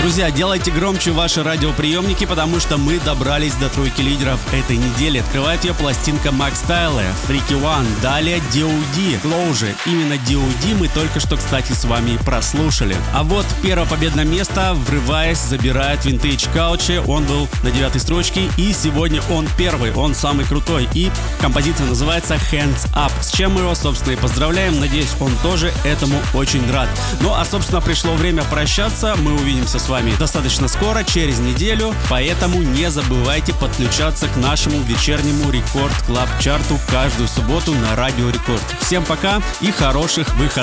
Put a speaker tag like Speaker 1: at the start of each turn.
Speaker 1: Друзья, делайте громче ваши радиоприемники, потому что мы добрались до тройки лидеров этой недели. Открывает ее пластинка Макс Тайле, Freaky One. Далее D.O.D. Closure. Именно D.O.D. мы только что, кстати, с вами прослушали. А вот первое победное место, врываясь, забирает Vintage Culture. Он был на 9-й строчке, и сегодня он первый, он самый крутой. И композиция называется Hands Up. С чем мы его, собственно, и поздравляем. Надеюсь, он тоже этому очень рад. Ну, а, собственно, пришло время прощаться. Мы увидимся с вами достаточно скоро, через неделю. Поэтому не забывайте подключаться к нашему вечернему Рекорд Клаб Чарту каждую субботу на Радио Рекорд. Всем пока и хороших выходных.